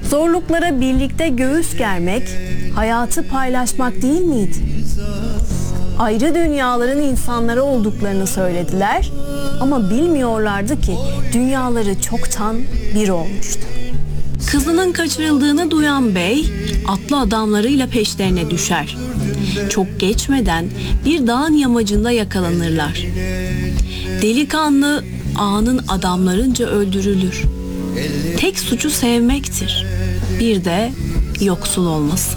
Zorluklara birlikte göğüs germek, hayatı paylaşmak değil miydi? Ayrı dünyaların insanları olduklarını söylediler ama bilmiyorlardı ki dünyaları çoktan bir olmuştu. Kızının kaçırıldığını duyan bey, atlı adamlarıyla peşlerine düşer. Çok geçmeden bir dağın yamacında yakalanırlar. Delikanlı ağanın adamlarınca öldürülür. Tek suçu sevmektir. Bir de yoksul olması.